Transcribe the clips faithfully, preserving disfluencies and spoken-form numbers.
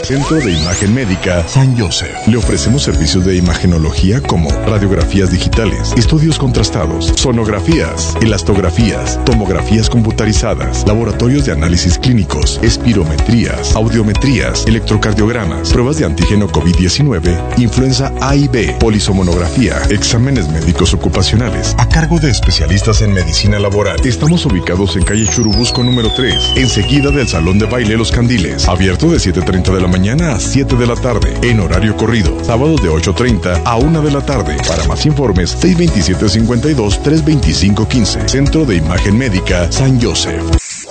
Centro de Imagen Médica San Joseph. Le ofrecemos servicios de imagenología como radiografías digitales, estudios contrastados, sonografías, elastografías, tomografías computarizadas, laboratorios de análisis clínicos, espirometrías, audiometrías, electrocardiogramas, pruebas de antígeno COVID diecinueve, influenza A y B, polisomonografía, exámenes médicos ocupacionales, a cargo de especialistas en medicina laboral. Estamos ubicados en calle Churubusco número tres, enseguida del Salón de Baile Los Candiles, abierto de siete treinta de la mañana a siete de la tarde, en horario corrido, sábados de ocho treinta a una de la tarde. Para más informes, seis veintisiete cincuenta y dos, tres veinticinco quince. Centro de Imagen Médica San Joseph.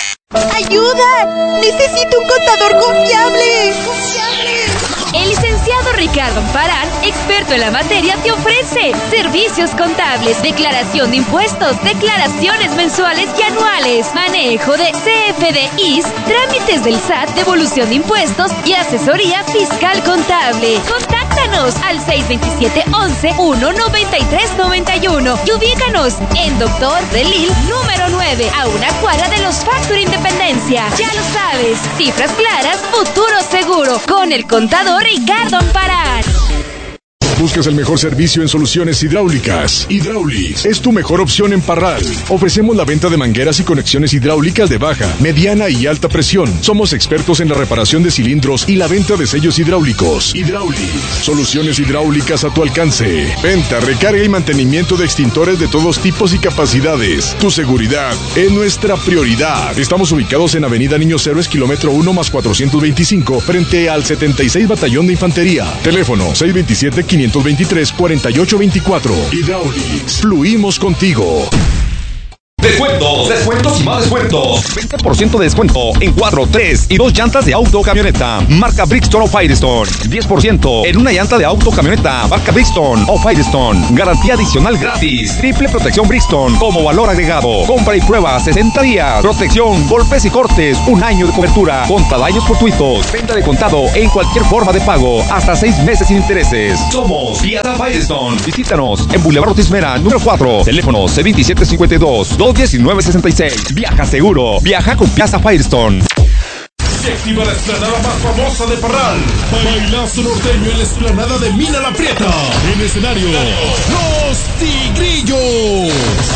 ¡Ayuda! ¡Necesito un contador confiable! ¡Confiable! El licenciado Ricardo Amparán, experto en la materia, te ofrece servicios contables, declaración de impuestos, declaraciones mensuales y anuales, manejo de C F D Is, trámites del S A T, devolución de impuestos y asesoría fiscal contable. Contáctanos al seis dos siete, once, uno, noventa y tres, noventa y uno y ubícanos en Doctor Delil número nueve, a una cuadra de los Factory Independencia. Ya lo sabes, cifras claras, futuro seguro, con el contador Ricardo Amparán. ¿Buscas el mejor servicio en soluciones hidráulicas? Hydraulics es tu mejor opción en Parral. Ofrecemos la venta de mangueras y conexiones hidráulicas de baja, mediana y alta presión. Somos expertos en la reparación de cilindros y la venta de sellos hidráulicos. Hydraulics, soluciones hidráulicas a tu alcance. Venta, recarga y mantenimiento de extintores de todos tipos y capacidades. Tu seguridad es nuestra prioridad. Estamos ubicados en Avenida Niños Héroes, kilómetro uno más cuatrocientos veinticinco, frente al setenta y seis Batallón de Infantería. Teléfono seis dos siete, quinientos veintitrés, cuarenta y ocho veinticuatro. Hydraulics, fluimos contigo. Descuentos, descuentos y más descuentos. veinte por ciento de descuento en cuatro, tres y dos llantas de auto camioneta marca Bridgestone o Firestone. diez por ciento en una llanta de auto camioneta marca Bridgestone o Firestone. Garantía adicional gratis. Triple protección Bridgestone como valor agregado. Compra y prueba sesenta días. Protección, golpes y cortes, un año de cobertura contra daños fortuitos. Venta de contado en cualquier forma de pago hasta seis meses sin intereses. Somos Fiat Firestone. Visítanos en Boulevard Ortiz Mera número cuatro. Teléfono C veintisiete cincuenta y dos, dos diecinueve sesenta y seis. Viaja seguro. Viaja con Plaza Firestone. Se activa la explanada más famosa de Parral. Bailazo norteño en la explanada de Mina La Prieta. En escenario, Los Tigrillos.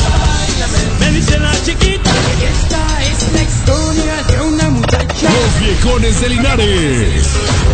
Me dice la chiquita que esta es la historia de una muchacha. Los Viejones de Linares.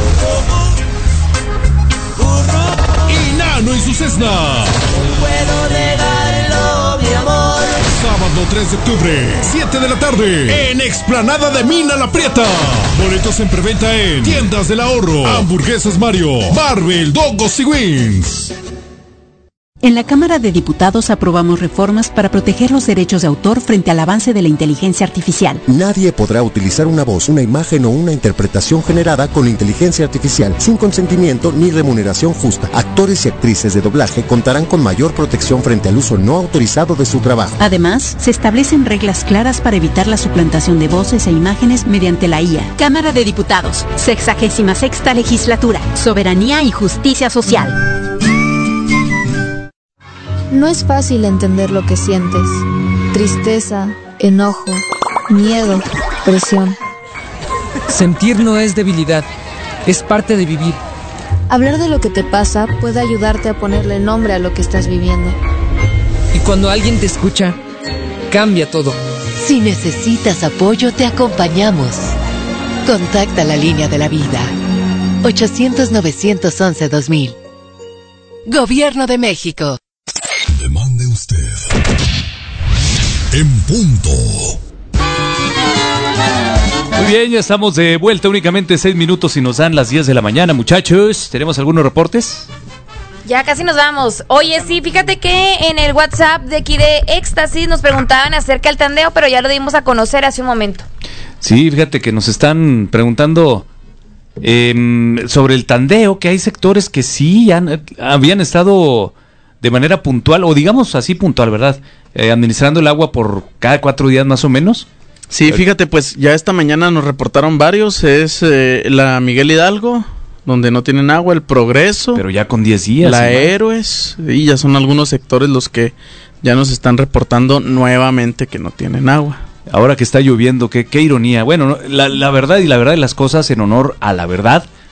Y Nano y su Cessna. Puedo negarlo, mi amor. Sábado tres de octubre, siete de la tarde, en Explanada de Mina La Prieta. Boletos en preventa en Tiendas del Ahorro, Hamburguesas Mario, Marvel, Dogos y Wings. En la Cámara de Diputados aprobamos reformas para proteger los derechos de autor frente al avance de la inteligencia artificial. Nadie podrá utilizar una voz, una imagen o una interpretación generada con inteligencia artificial sin consentimiento ni remuneración justa. Actores y actrices de doblaje contarán con mayor protección frente al uso no autorizado de su trabajo. Además, se establecen reglas claras para evitar la suplantación de voces e imágenes mediante la I A. Cámara de Diputados, sexagésima sexta legislatura, soberanía y justicia social. No es fácil entender lo que sientes. Tristeza, enojo, miedo, presión. Sentir no es debilidad, es parte de vivir. Hablar de lo que te pasa puede ayudarte a ponerle nombre a lo que estás viviendo. Y cuando alguien te escucha, cambia todo. Si necesitas apoyo, te acompañamos. Contacta la línea de la vida. ochocientos, novecientos once, dos mil. Gobierno de México. Demande usted. En punto. Muy bien, ya estamos de vuelta, únicamente seis minutos y nos dan las diez de la mañana, muchachos. ¿Tenemos algunos reportes? Ya casi nos vamos. Oye, sí, fíjate que en el WhatsApp de aquí de Éxtasis nos preguntaban acerca del tandeo, pero ya lo dimos a conocer hace un momento. Sí, fíjate que nos están preguntando eh, sobre el tandeo, que hay sectores que sí han, habían estado de manera puntual, o digamos así puntual, ¿verdad? Eh, administrando el agua por cada cuatro días más o menos. Sí, fíjate, pues ya esta mañana nos reportaron varios, es eh, la Miguel Hidalgo, donde no tienen agua, el Progreso. Pero ya con diez días. La Héroes, y ya son algunos sectores los que ya nos están reportando nuevamente que no tienen agua. Ahora que está lloviendo, qué, qué ironía. Bueno, la, la verdad y la verdad de las cosas, en honor a la verdad,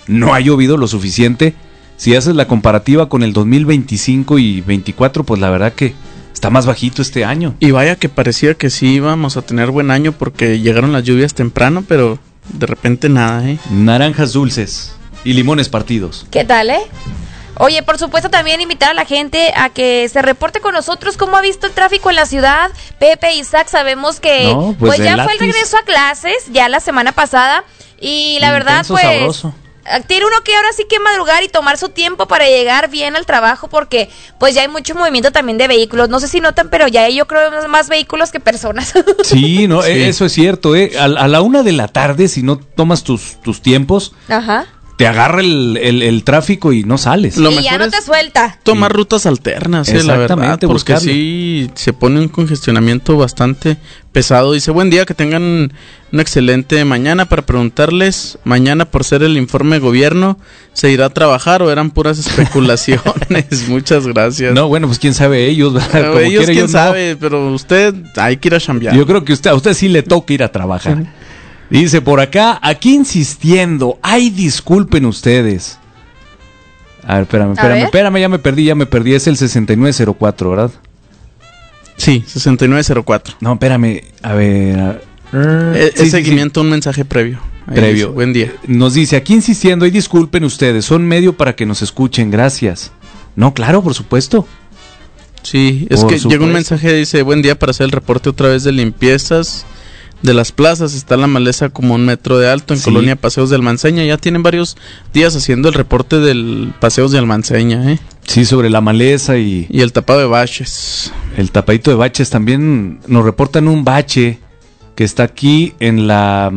no ha llovido lo suficiente. Si haces la comparativa con el dos mil veinticinco y veinticuatro, pues la verdad que está más bajito este año. Y vaya que parecía que sí íbamos a tener buen año porque llegaron las lluvias temprano, pero de repente nada, ¿eh? Naranjas dulces y limones partidos. ¿Qué tal, eh? Oye, por supuesto también invitar a la gente a que se reporte con nosotros cómo ha visto el tráfico en la ciudad. Pepe, Isaac, sabemos que no, pues, pues ya fue el regreso a clases, ya la semana pasada. Y la Intenso, verdad, pues, sabroso. tiene uno que ahora sí que madrugar y tomar su tiempo para llegar bien al trabajo porque pues ya hay mucho movimiento también de vehículos. No sé si notan, pero ya hay yo creo más vehículos que personas. Sí, no, sí. Eso es cierto, ¿eh? A, a la una de la tarde, si no tomas tus, tus tiempos... Ajá. Te agarra el, el, el tráfico y no sales. Lo y mejor ya no te suelta. Tomar sí. rutas alternas, eh, la verdad, porque buscarle. Sí se pone un congestionamiento bastante pesado. Dice, buen día, que tengan una excelente mañana. Para preguntarles, mañana por ser el informe de gobierno, ¿se irá a trabajar o eran puras especulaciones? Muchas gracias. No, bueno, pues quién sabe ellos, ¿verdad? Como ellos quién sabe, no. Pero usted hay que ir a chambear. Yo creo que usted, a usted sí le toca ir a trabajar. Sí. Dice por acá, aquí insistiendo, ay, disculpen ustedes. A ver, espérame, espérame, espérame, ya me perdí, ya me perdí, es el sesenta y nueve cero cuatro, ¿verdad? Sí, sesenta y nueve cero cuatro. No, espérame, a ver... A ver. Es sí, seguimiento, sí, sí. Un mensaje previo. Ahí previo. Dice, buen día. Nos dice, aquí insistiendo, ay, disculpen ustedes, son medio para que nos escuchen, gracias. No, claro, por supuesto. Sí, es por que supuesto. Llega un mensaje, dice, buen día, para hacer el reporte otra vez de limpiezas de las plazas. Está la maleza como un metro de alto en sí. Colonia Paseos de Almanceña. Ya tienen varios días haciendo el reporte del Paseos de Almanceña, ¿eh? Sí, sobre la maleza y... Y el tapado de baches. El tapadito de baches. También nos reportan un bache que está aquí en la...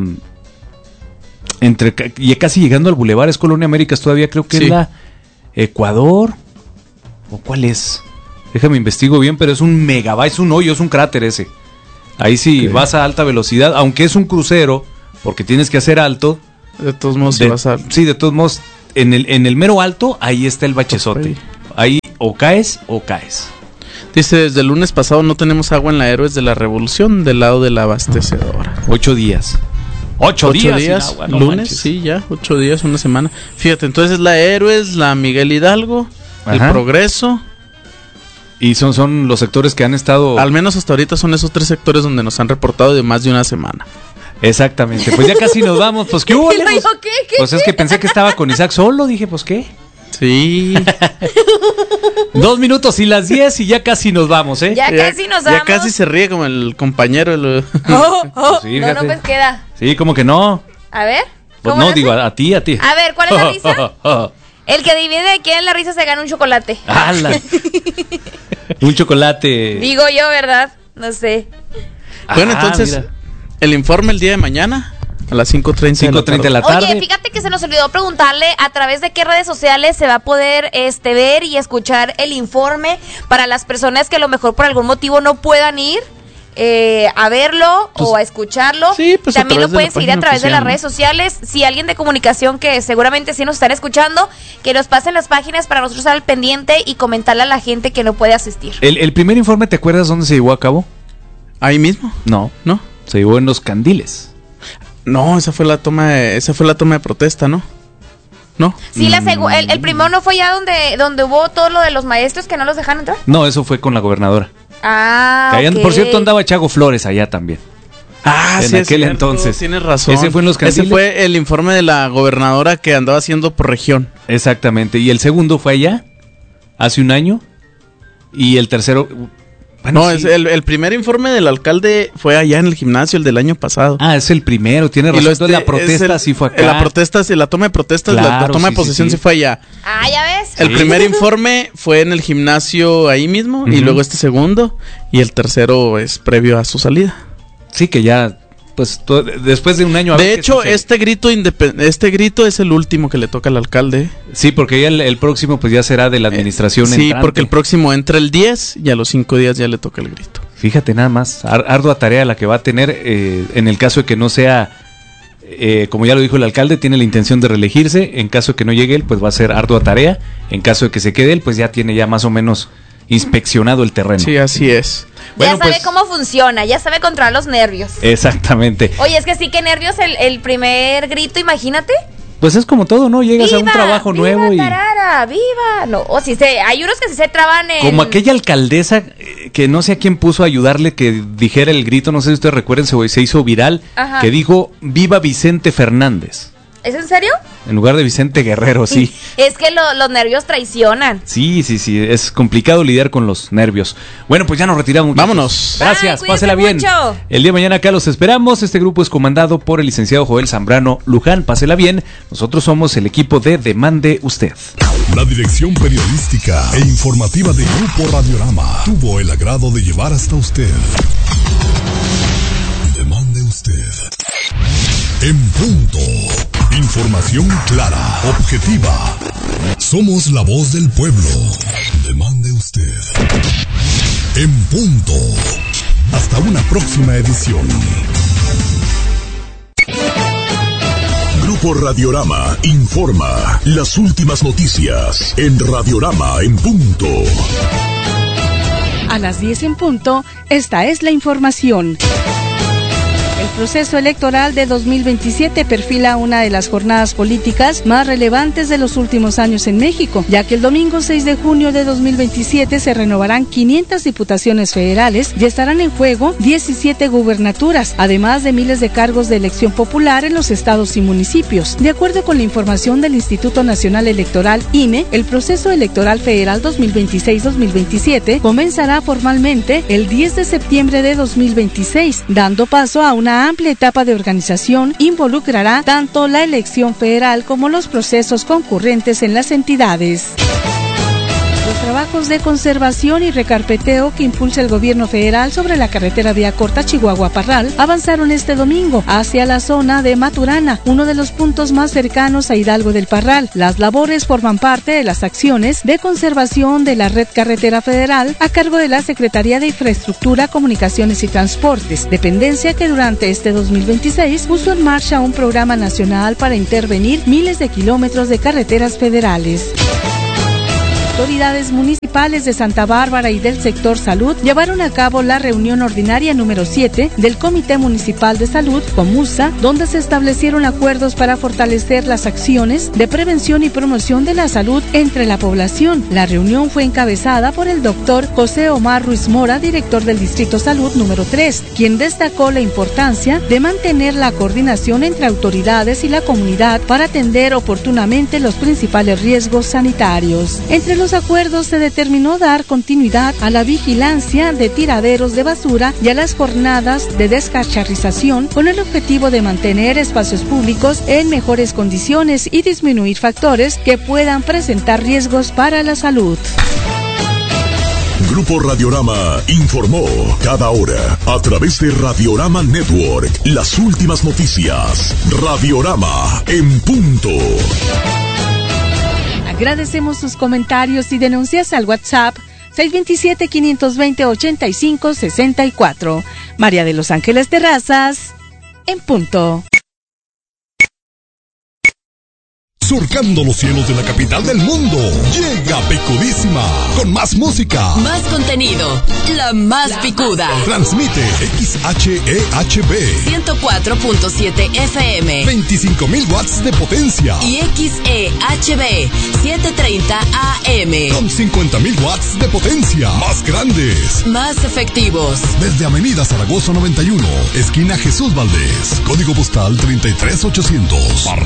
entre y casi llegando al bulevar. Es Colonia Américas todavía, creo que sí. Es la Ecuador. ¿O cuál es? Déjame investigo bien, pero es un megabyte, es un hoyo, es un cráter ese. Ahí sí okay. Vas a alta velocidad, aunque es un crucero, porque tienes que hacer alto. De todos modos, de, vas a... sí, de todos modos, en el, en el mero alto, ahí está el bachezote. Okay. Ahí o caes o caes. Dice, desde el lunes pasado no tenemos agua en la Héroes de la Revolución, del lado de la abastecedora. Ocho días. Ocho, ocho días, días agua, no lunes, manches. Sí, ya, ocho días, una semana. Fíjate, entonces la Héroes, la Miguel Hidalgo, Ajá. El Progreso... Y son, son los sectores que han estado... Al menos hasta ahorita son esos tres sectores donde nos han reportado de más de una semana. Exactamente. Pues ya casi nos vamos. Pues, ¿qué hubo? Pues, ¿qué, qué, pues es que pensé que estaba con Isaac solo. Dije, pues, ¿qué? Sí. Dos minutos y las diez y ya casi nos vamos, ¿eh? Ya, ya casi nos vamos. Ya casi se ríe como el compañero. El... Oh, oh. Sí, no, no, pues queda. Sí, como que no. A ver. Pues no, digo, a, a ti, a ti. A ver, ¿cuál es la risa? El que adivine de quién la risa se gana un chocolate. ¡Hala! Un chocolate. Digo yo, ¿verdad? No sé. Bueno, ah, entonces, mira. El informe el día de mañana a las cinco treinta de la tarde. Oye, fíjate que se nos olvidó preguntarle a través de qué redes sociales se va a poder este ver y escuchar el informe para las personas que a lo mejor por algún motivo no puedan ir. Eh, a verlo pues, o a escucharlo. Sí, pues también lo pueden seguir a través oficial, de las redes sociales. Si alguien de comunicación que seguramente sí nos están escuchando, que nos pasen las páginas para nosotros estar al pendiente y comentarle a la gente que no puede asistir. El, el primer informe, ¿te acuerdas dónde se llevó a cabo? Ahí mismo. No, no. Se llevó en Los Candiles. No, esa fue la toma de, esa fue la toma de protesta, ¿no? ¿No? Sí, la segu- el, el primero no fue ya donde, donde hubo todo lo de los maestros que no los dejaron entrar. No, eso fue con la gobernadora. Ah, que allá, okay. Por cierto, andaba Chago Flores allá también. Ah, en sí, aquel es entonces. Tienes razón. Ese fue en Los Candiles. Ese fue el informe de la gobernadora que andaba haciendo por región. Exactamente. Y el segundo fue allá, hace un año. Y el tercero... Bueno, no, sí. es el, el primer informe del alcalde fue allá en el gimnasio, el del año pasado. Ah, es el primero, tiene razón. Este, la protesta el, sí fue acá. La protesta, la toma de protestas, claro, la, la toma sí, de posesión sí, sí. sí fue allá. Ah, ya ves. El sí. primer informe fue en el gimnasio ahí mismo, uh-huh. Y luego este segundo, y el tercero es previo a su salida. Sí, que ya, pues, to- después de un año... A de hecho, este grito independ- este grito es el último que le toca al alcalde. Sí, porque ya el, el próximo pues ya será de la administración eh, Sí, entrante. porque el próximo entra el diez y a los cinco días ya le toca el grito. Fíjate nada más, ar- ardua tarea la que va a tener eh, en el caso de que no sea, eh, como ya lo dijo el alcalde, tiene la intención de reelegirse. En caso de que no llegue él, pues va a ser ardua tarea. En caso de que se quede él, pues ya tiene ya más o menos inspeccionado el terreno. Sí, así es. Bueno, ya sabe pues, cómo funciona, ya sabe controlar los nervios. Exactamente. Oye, es que sí, que nervios el, el primer grito, imagínate. Pues es como todo, ¿no? Llegas ¡Viva! a un trabajo ¡Viva, nuevo y... tarara! ¡Viva! No, o si se, hay unos que sí se traban en... Como aquella alcaldesa eh, que no sé a quién puso a ayudarle que dijera el grito, no sé si ustedes recuerden, se, se hizo viral, Ajá. que dijo, ¡viva Vicente Fernández! ¿Es en serio? En lugar de Vicente Guerrero, sí. Es que lo, los nervios traicionan. Sí, sí, sí, es complicado lidiar con los nervios. Bueno, pues ya nos retiramos. Muchachos. Vámonos. Gracias, Bye, pásela bien. mucho. El día de mañana acá los esperamos. Este grupo es comandado por el licenciado Joel Zambrano Luján. Pásela bien. Nosotros somos el equipo de Demande Usted. La dirección periodística e informativa de Grupo Radiorama tuvo el agrado de llevar hasta usted. Demande Usted. En punto. Información clara, objetiva. Somos la voz del pueblo. Demande usted. En punto. Hasta una próxima edición. Grupo Radiorama informa las últimas noticias en Radiorama en punto. A las diez en punto, esta es la información. El proceso electoral de dos mil veintisiete perfila una de las jornadas políticas más relevantes de los últimos años en México, ya que el domingo seis de junio de dos mil veintisiete se renovarán quinientas diputaciones federales y estarán en juego diecisiete gubernaturas, además de miles de cargos de elección popular en los estados y municipios. De acuerdo con la información del Instituto Nacional Electoral, I N E, el proceso electoral federal dos mil veintiséis dos mil veintisiete comenzará formalmente el diez de septiembre de dos mil veintiséis, dando paso a una amplia etapa de organización. Involucrará tanto la elección federal como los procesos concurrentes en las entidades. Los trabajos de conservación y recarpeteo que impulsa el gobierno federal sobre la carretera vía corta Chihuahua-Parral avanzaron este domingo hacia la zona de Maturana, uno de los puntos más cercanos a Hidalgo del Parral. Las labores forman parte de las acciones de conservación de la red carretera federal a cargo de la Secretaría de Infraestructura, Comunicaciones y Transportes, dependencia que durante este dos mil veintiséis puso en marcha un programa nacional para intervenir miles de kilómetros de carreteras federales. Autoridades municipales de Santa Bárbara y del sector salud llevaron a cabo la reunión ordinaria número siete del Comité Municipal de Salud, COMUSA, donde se establecieron acuerdos para fortalecer las acciones de prevención y promoción de la salud entre la población. La reunión fue encabezada por el doctor José Omar Ruiz Mora, director del Distrito Salud número tres, quien destacó la importancia de mantener la coordinación entre autoridades y la comunidad para atender oportunamente los principales riesgos sanitarios. Entre los acuerdos se determinó dar continuidad a la vigilancia de tiraderos de basura y a las jornadas de descacharrización con el objetivo de mantener espacios públicos en mejores condiciones y disminuir factores que puedan presentar riesgos para la salud. Grupo Radiorama informó cada hora a través de Radiorama Network las últimas noticias. Radiorama en punto. Agradecemos sus comentarios y denuncias al WhatsApp seis dos siete, cinco dos cero, ocho cinco seis cuatro. María de los Ángeles Terrazas, en punto. Surcando los cielos de la capital del mundo, llega Picudísima, con más música, más contenido, la más la picuda. Transmite X H E H B ciento cuatro punto siete F M, veinticinco mil watts de potencia, y X E H B setecientos treinta A M con cincuenta mil watts de potencia, más grandes, más efectivos. Desde Avenida Zaragoza noventa y uno, esquina Jesús Valdés, código postal treinta y tres ochocientos.